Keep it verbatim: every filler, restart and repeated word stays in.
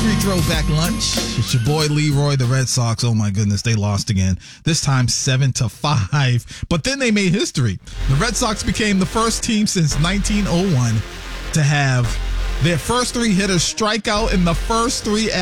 Free Throwback Lunch. It's your boy Leroy, the Red Sox. Oh my goodness, they lost again. This time seven to five. But then they made history. The Red Sox became the first team since nineteen oh one to have their first three hitters strike out in the first three